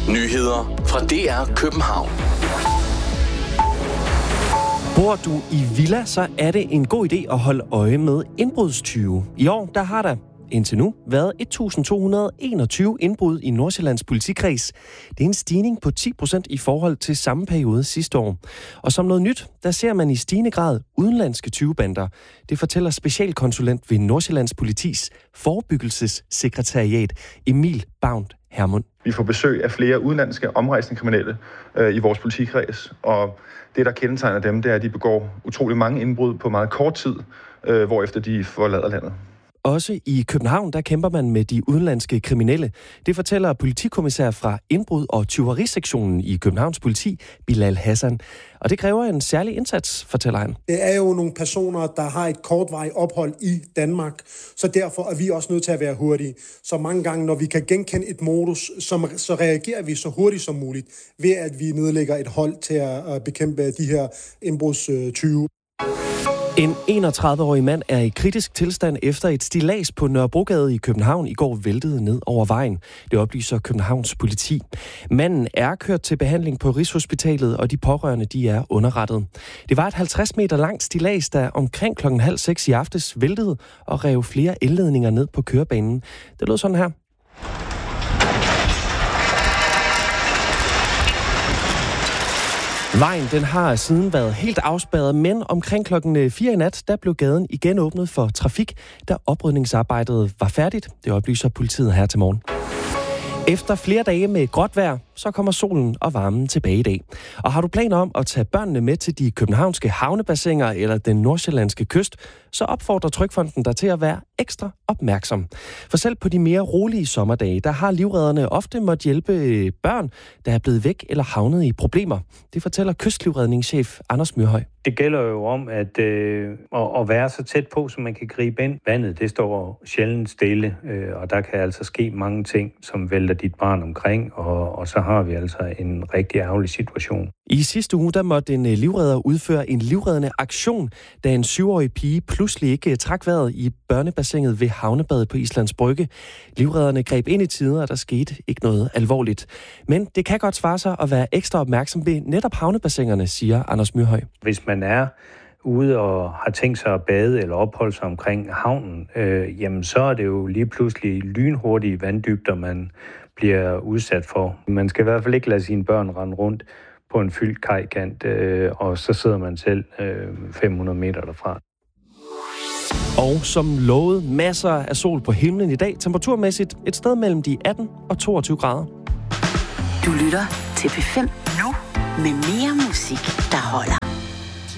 Nyheder fra DR København. Bor du i villa, så er det en god idé at holde øje med indbrudstyve. I år, der har der indtil nu været 1.221 indbrud i Nordsjællands politikreds. Det er en stigning på 10% i forhold til samme periode sidste år. Og som noget nyt, der ser man i stigende grad udenlandske tyvebander. Det fortæller specialkonsulent ved Nordsjællands Politis forebyggelsessekretariat Emil Baunt Hermund. Vi får besøg af flere udenlandske omrejsende kriminelle i vores politikreds, og det, der kendetegner dem, det er, at de begår utrolig mange indbrud på meget kort tid, hvorefter de forlader landet. Også i København, der kæmper man med de udenlandske kriminelle. Det fortæller politikommissær fra indbrud- og tyverisektionen i Københavns Politi, Bilal Hassan. Og det kræver en særlig indsats, fortæller han. Det er jo nogle personer, der har et kortvarigt ophold i Danmark, så derfor er vi også nødt til at være hurtige. Så mange gange, når vi kan genkende et modus, så reagerer vi så hurtigt som muligt, ved at vi nedlægger et hold til at bekæmpe de her indbrudstyve. En 31-årig mand er i kritisk tilstand efter et stillads på Nørrebrogade i København i går væltede ned over vejen. Det oplyser Københavns Politi. Manden er kørt til behandling på Rigshospitalet, og de pårørende de er underrettet. Det var et 50 meter langt stillads, der omkring 5:30 i aftes væltede og rev flere elledninger ned på kørebanen. Det lød sådan her. Vejen den har siden været helt afspærret, men omkring 4:00 i nat, der blev gaden igen åbnet for trafik, da oprydningsarbejdet var færdigt. Det oplyser politiet her til morgen. Efter flere dage med gråt vejr, så kommer solen og varmen tilbage i dag. Og har du planer om at tage børnene med til de københavnske havnebassiner eller den nordsjællandske kyst, så opfordrer Trygfonden dig til at være ekstra opmærksom. For selv på de mere rolige sommerdage, der har livredderne ofte måttet hjælpe børn, der er blevet væk eller havnet i problemer. Det fortæller kystlivredningschef Anders Myrhøj. Det gælder jo om at være så tæt på, så man kan gribe ind. Vandet, det står sjældent stille, og der kan altså ske mange ting, som vælter dit barn omkring, og så har vi altså en rigtig ærgerlig situation. I sidste uge, der måtte en livredder udføre en livreddende aktion, da en 7-årig pige pludselig ikke trak vejret i børnebassinet ved havnebadet på Islands Brygge. Livredderne greb ind i tide, og der skete ikke noget alvorligt. Men det kan godt svare sig at være ekstra opmærksom ved netop havnebassinerne, siger Anders Myrhøj. Hvis man er ude og har tænkt sig at bade eller opholde sig omkring havnen, jamen så er det jo lige pludselig lynhurtige vanddybder, man bliver udsat for. Man skal i hvert fald ikke lade sine børn rende rundt på en fyldt kajkant, og så sidder man selv 500 meter derfra. Og som lovet, masser af sol på himlen i dag. Temperaturmæssigt et sted mellem de 18 og 22 grader. Du lytter til P5 nu med mere musik, der holder.